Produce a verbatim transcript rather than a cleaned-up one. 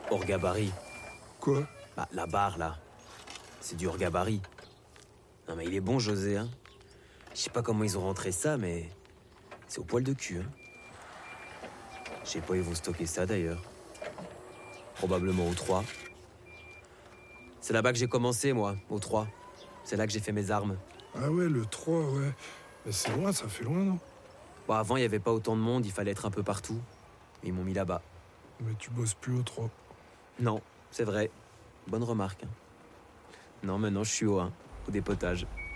hors gabarit. Quoi? Bah, la barre, là. C'est du hors gabarit. Non, mais il est bon, José, hein. Je sais pas comment ils ont rentré ça, mais c'est au poil de cul, hein. Je sais pas où ils vont stocker ça, d'ailleurs. Probablement au trois. C'est là-bas que j'ai commencé, moi, au trois. C'est là que j'ai fait mes armes. Ah ouais, le trois, ouais. Mais c'est loin, ça fait loin, non? Bon, avant, il y avait pas autant de monde, il fallait être un peu partout. Mais ils m'ont mis là-bas. Mais tu bosses plus au trois. Non, c'est vrai. Bonne remarque, hein. Non, maintenant, je suis au un, au dépotage.